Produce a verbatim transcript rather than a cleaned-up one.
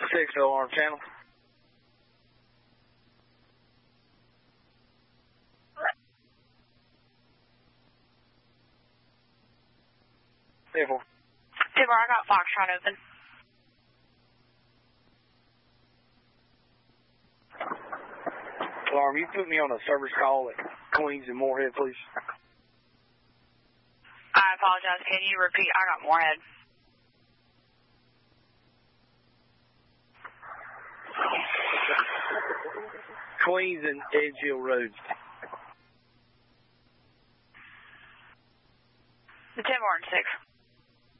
six alarm channel. Therefore. Timber, I got Foxtrot open. Alarm, you put me on a service call at Queens and Moorhead, please. I apologize. Can you repeat? I got Moorhead. Queens and Edge Hill Road. Timber and six.